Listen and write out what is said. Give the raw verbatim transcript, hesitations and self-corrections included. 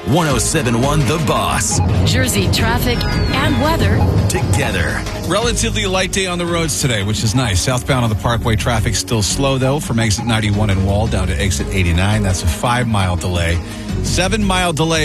one oh seven point one The Boss. Jersey traffic and weather together. Relatively light day on the roads today, which is nice. Southbound on the Parkway, traffic still slow, though, from exit ninety-one in Wall down to exit eighty-nine. That's a five-mile delay. Seven-mile delay